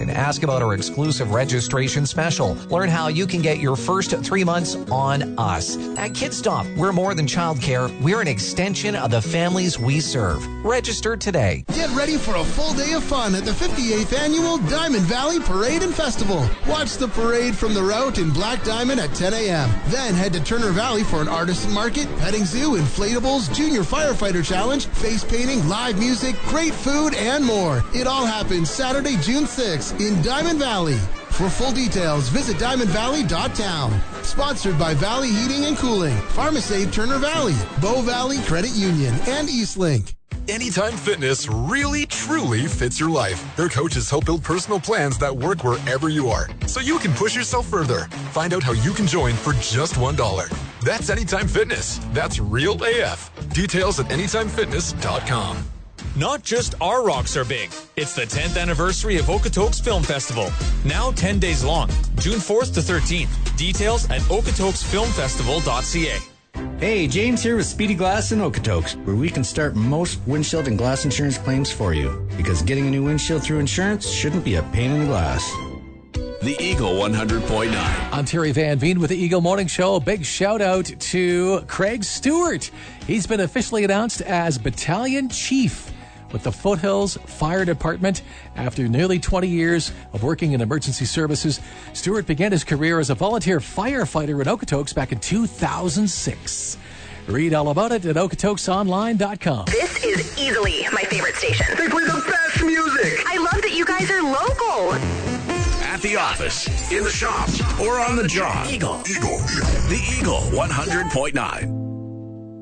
question, ask about our exclusive registration special. Learn how you can get your first 3 months on us. At KidStop, we're more than childcare. We're an extension of the families we serve. Register today. Get ready for a full day of fun at the 58th Annual Diamond Valley Parade and Festival. Watch the parade from the route in Black Diamond at 10 a.m. Then head to Turner Valley for an artisan market, petting zoo, inflatables, junior firefighter challenge, face painting, live music, great food, and more. It all happens Saturday, June 6th in Diamond Valley. For full details, visit diamondvalley.town. Sponsored by Valley Heating and Cooling, Pharmasafe Turner Valley, Bow Valley Credit Union, and Eastlink. Anytime Fitness really, truly fits your life. Their coaches help build personal plans that work wherever you are, so you can push yourself further. Find out how you can join for just $1. That's Anytime Fitness. That's real AF. Details at anytimefitness.com. Not just our rocks are big. It's the 10th anniversary of Okotoks Film Festival. Now 10 days long, June 4th to 13th. Details at okotoksfilmfestival.ca. Hey, James here with Speedy Glass in Okotoks, where we can start most windshield and glass insurance claims for you. Because getting a new windshield through insurance shouldn't be a pain in the glass. The Eagle 100.9. I'm Terry Van Veen with the Eagle Morning Show. Big shout out to Craig Stewart. He's been officially announced as Battalion Chief with the Foothills Fire Department. After nearly 20 years of working in emergency services, Stewart began his career as a volunteer firefighter in Okotoks back in 2006. Read all about it at okotoksonline.com. This is easily my favorite station. They play the best music. I love that you guys are local. At the office, in the shop, or on the job. Eagle. The Eagle 100.9.